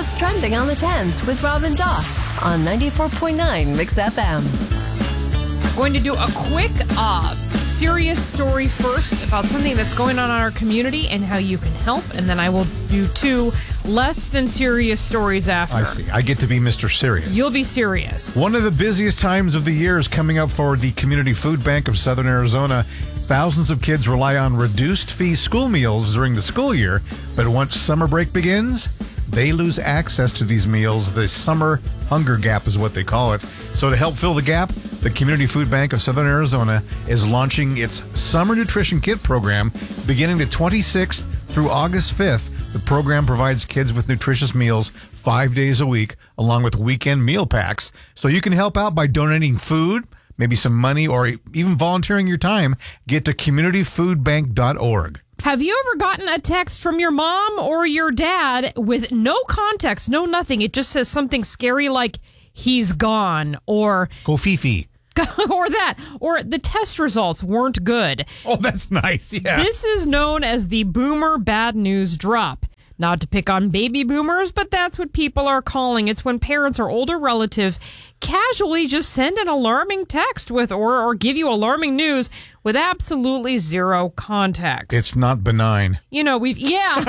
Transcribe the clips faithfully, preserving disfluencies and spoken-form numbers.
What's trending on the tens with Robin Doss on ninety-four point nine Mix F M. Going to do a quick, uh, serious story first about something that's going on in our community and how you can help, and then I will do two less than serious stories after. I see. I get to be Mister Serious. You'll be serious. One of the busiest times of the year is coming up for the Community Food Bank of Southern Arizona. Thousands of kids rely on reduced-fee school meals during the school year, but once summer break begins, they lose access to these meals. The summer hunger gap is what they call it. So to help fill the gap, the Community Food Bank of Southern Arizona is launching its Summer Nutrition Kit program beginning the twenty-sixth through August fifth. The program provides kids with nutritious meals five days a week, along with weekend meal packs. So you can help out by donating food, maybe some money, or even volunteering your time. Get to community food bank dot org. Have you ever gotten a text from your mom or your dad with no context, no nothing? It just says something scary like, he's gone, or... Go Fifi. Or that, or the test results weren't good. Oh, that's nice, yeah. This is known as the boomer bad news drop. Not to pick on baby boomers, but that's what people are calling. It's when parents or older relatives casually just send an alarming text with or, or give you alarming news with absolutely zero context. It's not benign. You know, we've,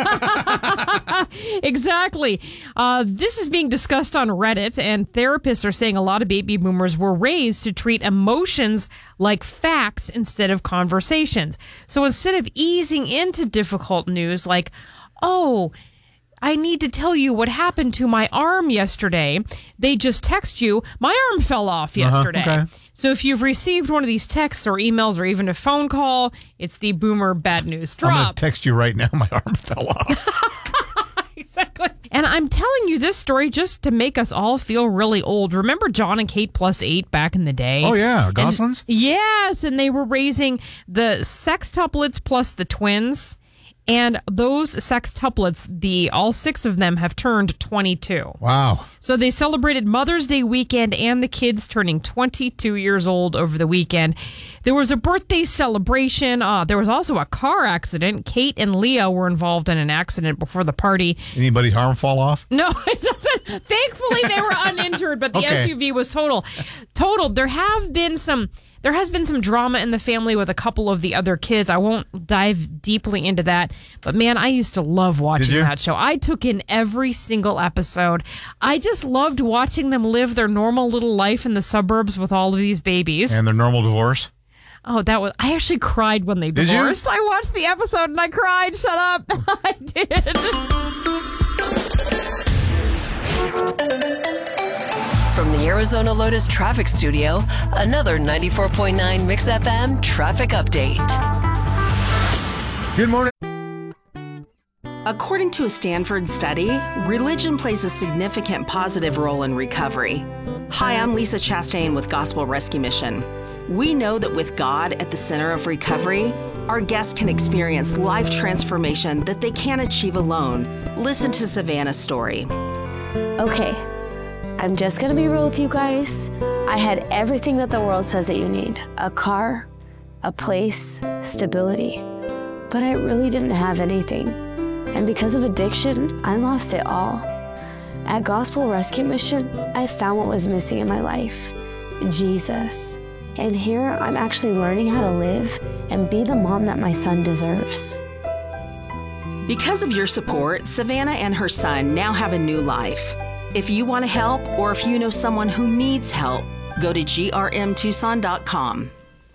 yeah, exactly. Uh, this is being discussed on Reddit, and therapists are saying a lot of baby boomers were raised to treat emotions like facts instead of conversations. So instead of easing into difficult news like, oh, I need to tell you what happened to my arm yesterday, they just text you, my arm fell off yesterday. Uh-huh, okay. So if you've received one of these texts or emails or even a phone call, it's the boomer bad news drop. I'm going to text you right now, my arm fell off. Exactly. And I'm telling you this story just to make us all feel really old. Remember John and Kate plus eight back in the day? Oh, yeah. Goslings? And, yes. And they were raising the sextuplets plus the twins. And those sextuplets, the all six of them have turned twenty-two. Wow. So they celebrated Mother's Day weekend and the kids turning twenty-two years old over the weekend. There was a birthday celebration. Uh, there was also a car accident. Kate and Leah were involved in an accident before the party. Anybody's arm fall off? No, it doesn't. Thankfully, they were uninjured, but the Okay. S U V was total. Totaled. There have been some... There has been some drama in the family with a couple of the other kids. I won't dive deeply into that. But, man, I used to love watching that show. I took in every single episode. I just loved watching them live their normal little life in the suburbs with all of these babies. And their normal divorce? Oh, that was... I actually cried when they Did divorced. you? I watched the episode and I cried. Shut up. I did. From the Arizona Lotus Traffic Studio, another ninety-four point nine Mix F M traffic update. Good morning. According to a Stanford study, religion plays a significant positive role in recovery. Hi, I'm Lisa Chastain with Gospel Rescue Mission. We know that with God at the center of recovery, our guests can experience life transformation that they can't achieve alone. Listen to Savannah's story. Okay, I'm just gonna be real with you guys. I had everything that the world says that you need. A car, a place, stability. But I really didn't have anything. And because of addiction, I lost it all. At Gospel Rescue Mission, I found what was missing in my life, Jesus. And here I'm actually learning how to live and be the mom that my son deserves. Because of your support, Savannah and her son now have a new life. If you want to help, or if you know someone who needs help, go to G R M Tucson dot com.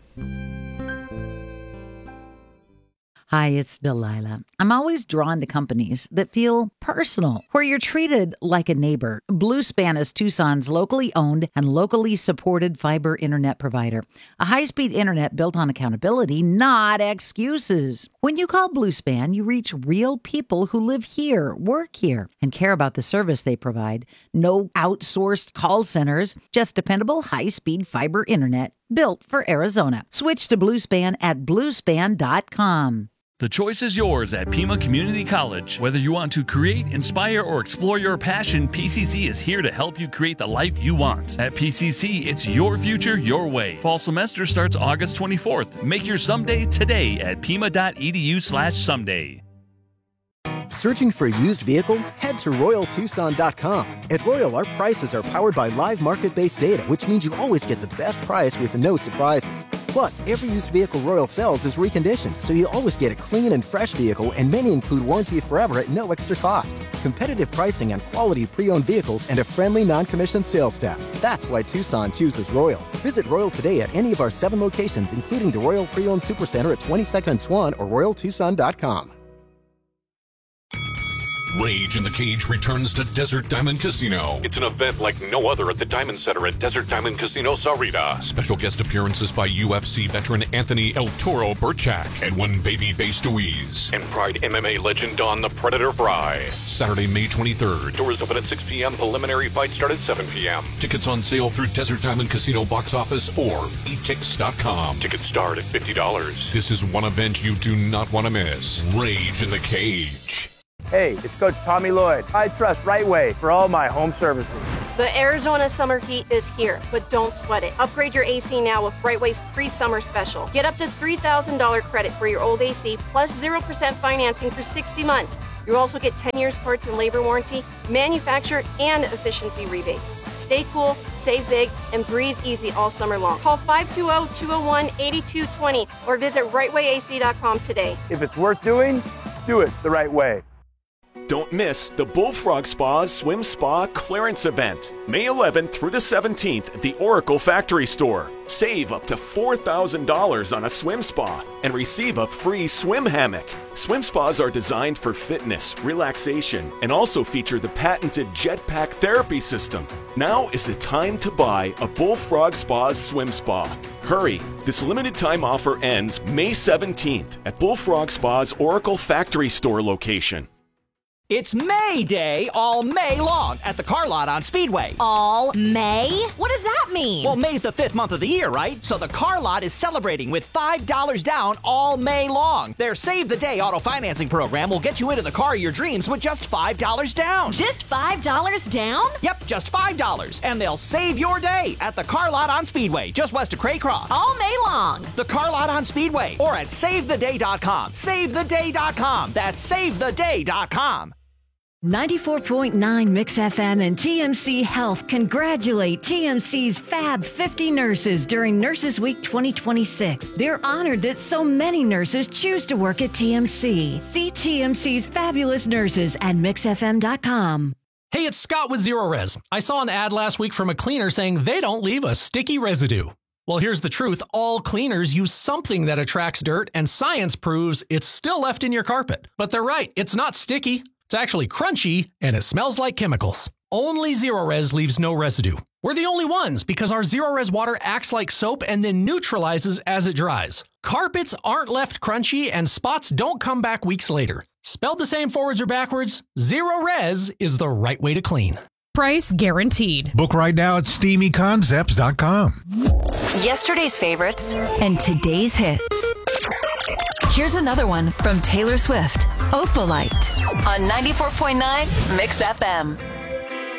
Hi, it's Delilah. I'm always drawn to companies that feel personal, where you're treated like a neighbor. Bluespan is Tucson's locally owned and locally supported fiber internet provider. A high-speed internet built on accountability, not excuses. When you call Bluespan, you reach real people who live here, work here, and care about the service they provide. No outsourced call centers, just dependable high-speed fiber internet built for Arizona. Switch to Bluespan at bluespan dot com. The choice is yours at Pima Community College. Whether you want to create, inspire, or explore your passion, P C C is here to help you create the life you want. At P C C, it's your future, your way. Fall semester starts August twenty-fourth. Make your someday today at pima dot e d u slash someday. Searching for a used vehicle? Head to Royal Tucson dot com. At Royal, our prices are powered by live market-based data, which means you always get the best price with no surprises. Plus, every used vehicle Royal sells is reconditioned, so you always get a clean and fresh vehicle, and many include warranty forever at no extra cost. Competitive pricing on quality pre-owned vehicles and a friendly non-commissioned sales staff. That's why Tucson chooses Royal. Visit Royal today at any of our seven locations, including the Royal Pre-Owned Supercenter at twenty-second and Swan or Royal Tucson dot com. Rage in the Cage returns to Desert Diamond Casino. It's an event like no other at the Diamond Center at Desert Diamond Casino Sahuarita. Special guest appearances by U F C veteran Anthony El Toro Burchak and one babyface Deweese. And Pride M M A legend Don the Predator Fry. Saturday, May twenty-third. Doors open at six p.m. Preliminary fights start at seven p.m. Tickets on sale through Desert Diamond Casino box office or e tix dot com. Tickets start at fifty dollars. This is one event you do not want to miss. Rage in the Cage. Hey, it's Coach Tommy Lloyd. I trust Right Way for all my home services. The Arizona summer heat is here, but don't sweat it. Upgrade your A C now with Right Way's pre-summer special. Get up to three thousand dollars credit for your old A C plus zero percent financing for sixty months. You'll also get ten years parts and labor warranty, manufacturer, and efficiency rebates. Stay cool, save big, and breathe easy all summer long. Call five two zero, two zero one, eight two two zero or visit right way A C dot com today. If it's worth doing, do it the right way. Don't miss the Bullfrog Spa's Swim Spa Clearance Event, May eleventh through the seventeenth at the Oracle Factory Store. Save up to four thousand dollars on a swim spa and receive a free swim hammock. Swim spas are designed for fitness, relaxation, and also feature the patented Jetpack therapy system. Now is the time to buy a Bullfrog Spa's Swim Spa. Hurry! This limited time offer ends May seventeenth at Bullfrog Spa's Oracle Factory Store location. It's May Day all May long at the car lot on Speedway. All May? What does that mean? Well, May's the fifth month of the year, right? So the car lot is celebrating with five dollars down all May long. Their Save the Day auto financing program will get you into the car of your dreams with just five dollars down. Just five dollars down? Yep, just five dollars. And they'll save your day at the car lot on Speedway, just west of Craycroft. All May long. The car lot on Speedway or at save the day dot com. save the day dot com. That's save the day dot com. ninety-four point nine Mix F M and T M C Health congratulate T M C's Fab fifty nurses during Nurses Week twenty twenty-six. They're honored that so many nurses choose to work at T M C. See T M C's fabulous nurses at mix f m dot com. Hey, it's Scott with Zero Res. I saw an ad last week from a cleaner saying they don't leave a sticky residue. Well, here's the truth. All cleaners use something that attracts dirt, and science proves it's still left in your carpet. But they're right. It's not sticky. It's actually crunchy, and it smells like chemicals. Only Zero Res leaves no residue. We're the only ones because our Zero Res water acts like soap and then neutralizes as it dries. Carpets aren't left crunchy, and spots don't come back weeks later. Spelled the same forwards or backwards, Zero Res is the right way to clean. Price guaranteed. Book right now at steamy concepts dot com. Yesterday's favorites and today's hits. Here's another one from Taylor Swift, Opalite, on ninety-four point nine Mix F M.